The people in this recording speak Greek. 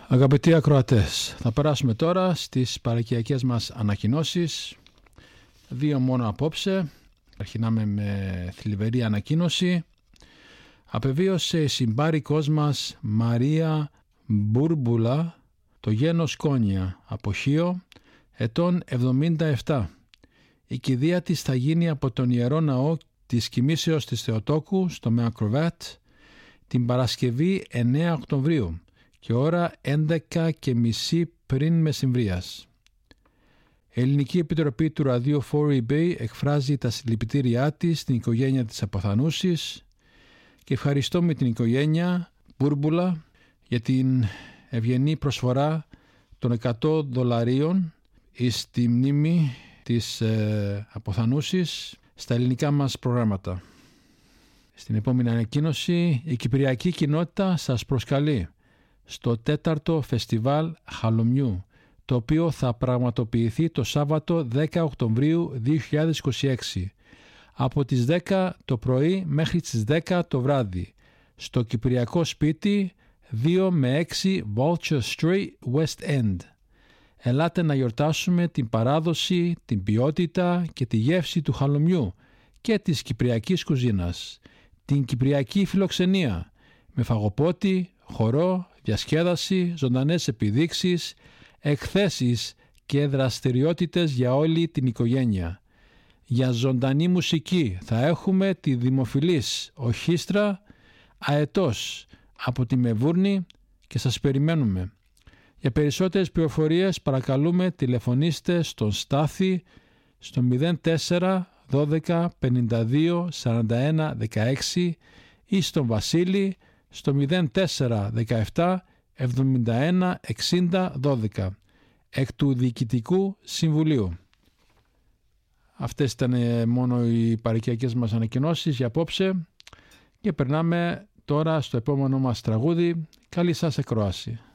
Αγαπητοί ακροατές, θα περάσουμε τώρα στις παροικιακές μας ανακοινώσεις. 2 μόνο απόψε. Αρχινάμε με θλιβερή ανακοίνωση. Απεβίωσε η συμπάρικος μας Μαρία Μπούρμπουλα, το γένος Κόνια, από Χίο, ετών 77. Η κηδεία της θα γίνει από τον Ιερό Ναό της Κοιμήσεως της Θεοτόκου στο Μεακροβάτ την Παρασκευή 9 Οκτωβρίου και ώρα 11:30 πριν μεσημβρίας. Η Ελληνική Επιτροπή του Ραδίου 4EB εκφράζει τα συλληπιτήριά της στην οικογένεια της αποθανούσης και ευχαριστούμε την οικογένεια Μπούρμπουλα για την ευγενή προσφορά των $100 εις τη μνήμη της αποθανούσης στα ελληνικά μας προγράμματα. Στην επόμενη ανακοίνωση, η Κυπριακή Κοινότητα σας προσκαλεί στο 4ο Φεστιβάλ Χαλωμιού, το οποίο θα πραγματοποιηθεί το Σάββατο 10 Οκτωβρίου 2026 από τις 10 το πρωί μέχρι τις 10 το βράδυ στο Κυπριακό Σπίτι 2 με 6 Vulture Street, West End. Ελάτε να γιορτάσουμε την παράδοση, την ποιότητα και τη γεύση του χαλωμιού και της κυπριακής κουζίνας, την κυπριακή φιλοξενία με φαγοπότη, χορό, διασκέδαση, ζωντανές επιδείξεις, εκθέσεις και δραστηριότητες για όλη την οικογένεια. Για ζωντανή μουσική θα έχουμε τη δημοφιλής ορχήστρα Αετός από τη Μεβούρνη και σας περιμένουμε. Για περισσότερες πληροφορίες παρακαλούμε τηλεφωνήστε στον Στάθη στο 04 12 52 41 16 ή στον Βασίλη στο 04 17 71 60 12 εκ του Διοικητικού Συμβουλίου. Αυτές ήταν μόνο οι παροικιακές μας ανακοινώσεις για απόψε και περνάμε τώρα στο επόμενο μας τραγούδι. Καλή σας ακρόαση.